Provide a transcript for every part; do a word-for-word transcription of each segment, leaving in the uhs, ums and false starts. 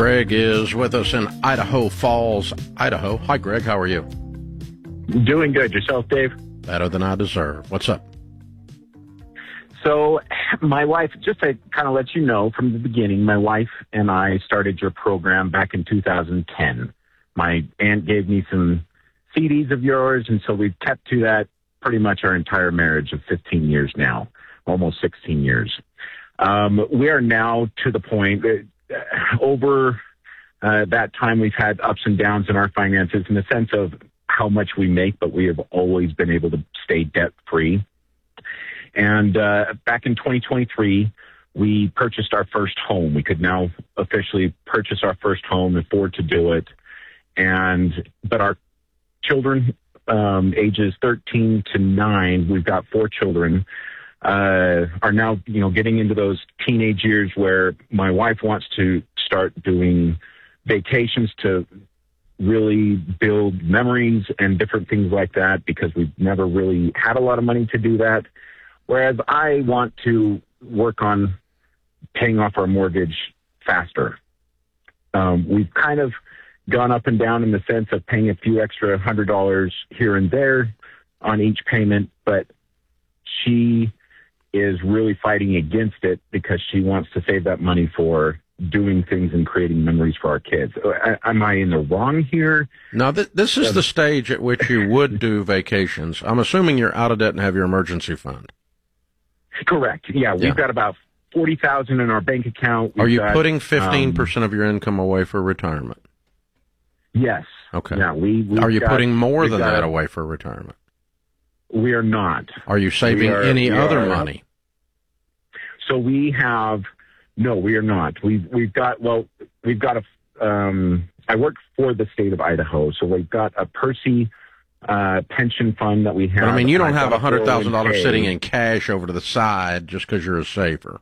Greg is with us in Idaho Falls, Idaho. Hi, Greg. How are you? Doing good. Yourself, Dave? Better than I deserve. What's up? So my wife, just to kind of let you know from the beginning, my wife and I started your program back in two thousand ten. My aunt gave me some C Ds of yours, and so we've kept to that pretty much our entire marriage of fifteen years now, almost sixteen years. Um, we are now to the point that uh, over uh, that time we've had ups and downs in our finances in the sense of how much we make, but we have always been able to stay debt-free. And uh, back in twenty twenty-three, we purchased our first home. We could now officially purchase our first home, afford to do it. And but our children, um, ages thirteen to nine, we've got four children, uh, are now, you know, getting into those teenage years where my wife wants to start doing vacations to really build memories and different things like that, because we've never really had a lot of money to do that. Whereas I want to work on paying off our mortgage faster. Um, we've kind of gone up and down in the sense of paying a few extra hundred dollars here and there on each payment, but she is really fighting against it because she wants to save that money for doing things and creating memories for our kids. Am I in the wrong here? No, th- this is the stage at which you would do vacations. I'm assuming you're out of debt and have your emergency fund. Correct. Yeah, we've yeah. got about forty thousand dollars in our bank account. We've Are you got, putting fifteen percent um, of your income away for retirement? Yes. Okay. Yeah, we, Are you got, putting more than got, that away for retirement? We are not. Are you saving are, any other are, money? So we have, no, we are not. We've, we've got, well, we've got a, um, I work for the state of Idaho, so we've got a Percy uh, pension fund that we have. But, I mean, you don't have a one hundred thousand dollars sitting in cash over to the side just because you're a saver.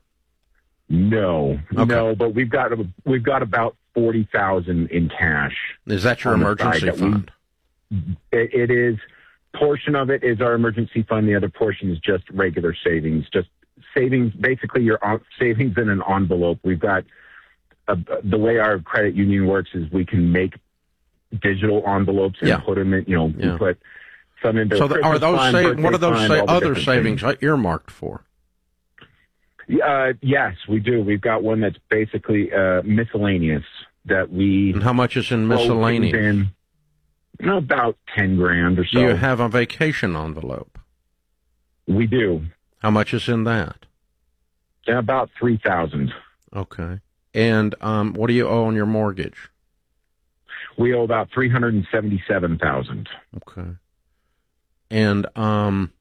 No, okay. no, but we've got, we've got about forty thousand dollars in cash. Is that your emergency fund? We, it, it is. Portion of it is our emergency fund. The other portion is just regular savings, just savings, basically your savings in an envelope. We've got a, the way our credit union works is we can make digital envelopes and yeah. put them in, you know, yeah. we put some into so the, are those fund, sa- what are those fund, sa- other savings things. earmarked for? Uh, yes, we do. We've got one that's basically uh, miscellaneous that we. And how much is in miscellaneous? In, you know, about ten grand or so. Do you have a vacation envelope? We do. How much is in that? About three thousand. Okay. And um, what do you owe on your mortgage? We owe about three hundred and seventy-seven thousand. Okay. And um.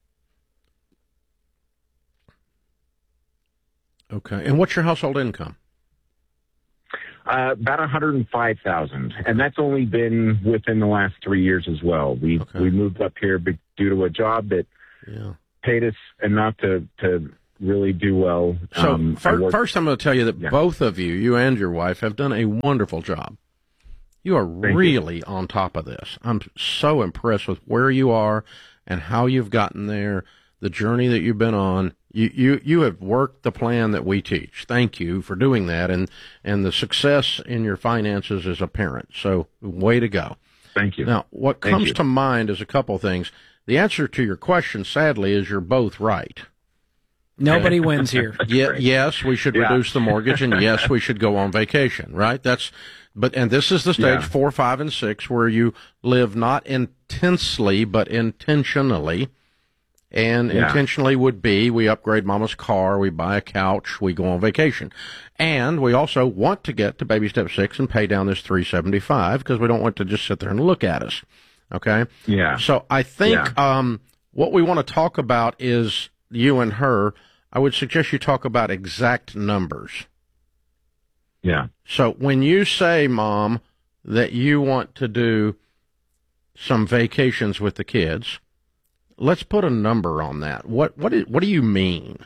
Okay. And what's your household income? Uh, about one hundred and five thousand, and that's only been within the last three years as well. We okay. we moved up here be, due to a job that yeah. paid us enough to to really do well. So um, fir- worked, first, I'm going to tell you that yeah. both of you, you and your wife, have done a wonderful job. You are Thank really you. on top of this. I'm so impressed with where you are and how you've gotten there, the journey that you've been on. You, you, you have worked the plan that we teach. Thank you for doing that. And, and the success in your finances is apparent. So way to go. Thank you. Now, what Thank comes you. to mind is a couple things. The answer to your question, sadly, is you're both right. Nobody wins here. Yeah, yes, we should yeah. reduce the mortgage, and yes, we should go on vacation, right? That's, but, and this is the stage yeah. four, five, and six where you live not intensely, but intentionally. And yeah. intentionally would be we upgrade mama's car, we buy a couch, we go on vacation. And we also want to get to baby step six and pay down this three seventy-five because we don't want to just sit there and look at us. Okay? Yeah. So I think yeah. um, what we want to talk about is you and her. I would suggest you talk about exact numbers. Yeah. So when you say, Mom, that you want to do some vacations with the kids, let's put a number on that. What what is, what do you mean?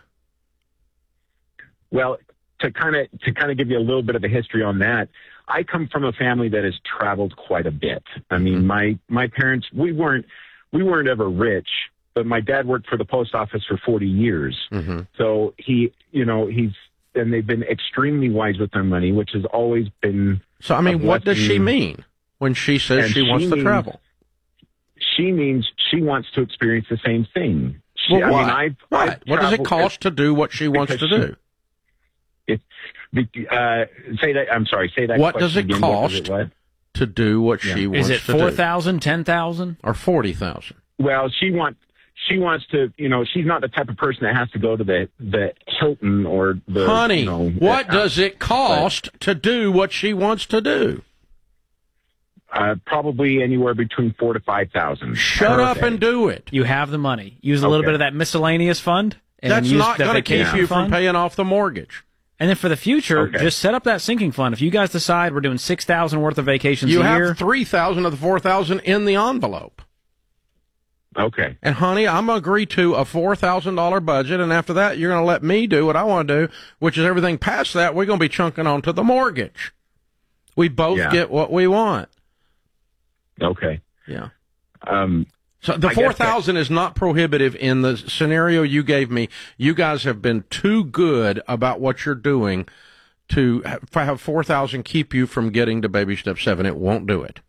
Well, to kind of to kind of give you a little bit of a history on that, I come from a family that has traveled quite a bit. I mean, mm-hmm. my my parents we weren't we weren't ever rich, but my dad worked for the post office for forty years. Mm-hmm. So he, you know, he's and they've been extremely wise with their money, which has always been. So, I mean, what does she mean when she says she, she wants means, to travel? She means she wants to experience the same thing. She, Well, I what? mean, I've, what? I've what does it traveled- cost to do what she wants to because do? It, uh, say that. I'm sorry. Say that. What does question it again. What cost does it, what? to do what Yeah. she wants Is it to four do? thousand, ten thousand, Or forty thousand? Well, she wants. She wants to. You know, she's not the type of person that has to go to the the Hilton or the. Honey, you know, what the, does it cost to do what she wants to do? Uh, probably anywhere between four to five thousand. Shut up and do it. You have the money. Use a little Okay. bit of that miscellaneous fund. And That's use not the going to keep vacation you fund. from paying off the mortgage. And then for the future, Okay. just set up that sinking fund. If you guys decide we're doing six thousand worth of vacations You a have year, three thousand of the four thousand in the envelope. Okay. And honey, I'm going to agree to a four thousand dollar budget, and after that, you're going to let me do what I want to do, which is everything past that, we're going to be chunking onto the mortgage. We both Yeah. get what we want. Okay. Yeah. Um, So the I guess four thousand is not prohibitive in the scenario you gave me. You guys have been too good about what you're doing to ha- have four thousand keep you from getting to baby step seven. It won't do it.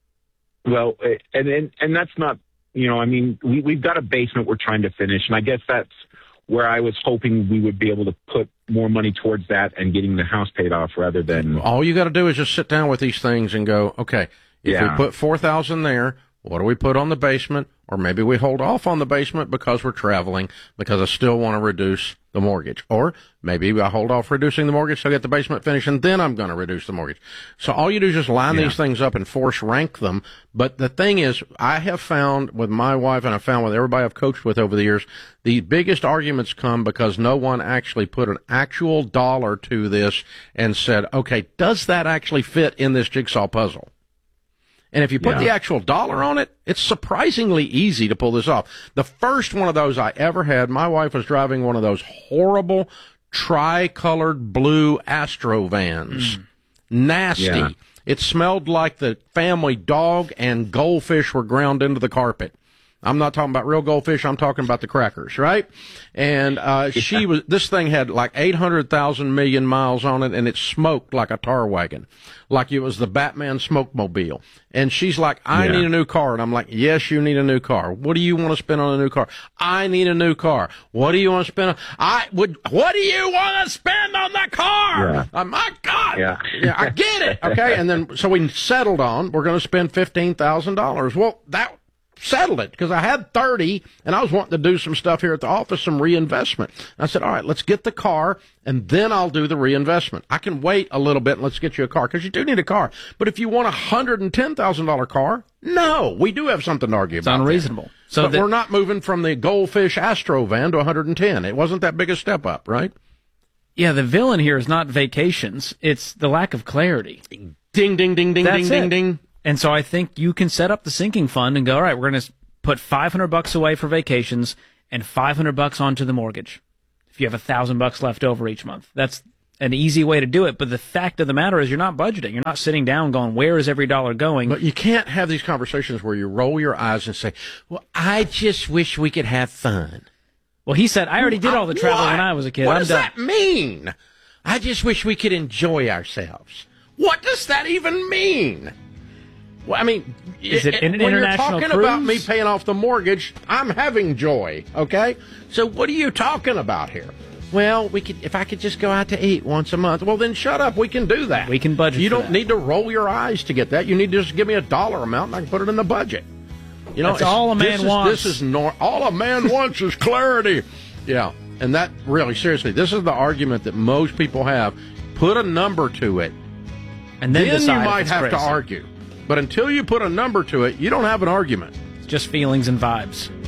well, eh, and, and and that's not. You know, I mean, we we've got a basement we're trying to finish, and I guess that's where I was hoping we would be able to put more money towards that and getting the house paid off rather than. All you got to do is just sit down with these things and go, okay, if Yeah. we put four thousand there, what do we put on the basement? Or maybe we hold off on the basement because we're traveling, because I still want to reduce the mortgage. Or maybe I hold off reducing the mortgage till I get the basement finished, and then I'm going to reduce the mortgage. So all you do is just line Yeah. these things up and force rank them. But the thing is, I have found with my wife, and I've found with everybody I've coached with over the years, the biggest arguments come because no one actually put an actual dollar to this and said, okay, does that actually fit in this jigsaw puzzle? And if you put Yeah. the actual dollar on it, it's surprisingly easy to pull this off. The first one of those I ever had, my wife was driving one of those horrible tri-colored blue Astro vans. Nasty. Yeah. It smelled like the family dog, and goldfish were ground into the carpet. I'm not talking about real goldfish. I'm talking about the crackers, right? And uh, she was. This thing had like eight hundred thousand million miles on it, and it smoked like a tar wagon, like it was the Batman smokemobile. And she's like, "I Yeah. need a new car," and I'm like, "Yes, you need a new car. What do you want to spend on a new car? I need a new car. What do you want to spend on? I would. What do you want to spend on the car? Yeah. Oh, my God. Yeah. yeah, I get it. Okay, and then so we settled on we're going to spend fifteen thousand dollars. Well, that settled it because I had thirty and I was wanting to do some stuff here at the office, some reinvestment. I said, all right, let's get the car and then I'll do the reinvestment. I can wait a little bit and let's get you a car because you do need a car. But if you want a hundred and ten thousand dollar car, no, we do have something to argue it's about. unreasonable. there. So but that- we're not moving from the Goldfish Astro van to one hundred and ten. It wasn't that big a step up, right? yeah, the villain here is not vacations. It's the lack of clarity. Ding, ding, ding, ding, That's ding, it. ding, ding. And so I think you can set up the sinking fund and go, all right, we're going to put five hundred bucks away for vacations and five hundred bucks onto the mortgage. If you have a thousand bucks left over each month, that's an easy way to do it. But the fact of the matter is you're not budgeting. You're not sitting down going, where is every dollar going? But you can't have these conversations where you roll your eyes and say, well, I just wish we could have fun. Well, he said, I already did all the travel What? when I was a kid. What I'm does done. that mean? I just wish we could enjoy ourselves. What does that even mean? Well, I mean, Is it an when international you're talking about me cruise? paying off the mortgage, I'm having joy, okay? So what are you talking about here? Well, we could if I could just go out to eat once a month. Well, then shut up. We can do that. We can budget You for don't that. need to roll your eyes to get that. You need to just give me a dollar amount and I can put it in the budget. You know, That's it's- all a man this is, wants. This is nor- all a man wants is clarity. Yeah, and that really, seriously, this is the argument that most people have. Put a number to it, And then, then you decide if might it's have to crazy. argue. But until you put a number to it, you don't have an argument. It's just feelings and vibes.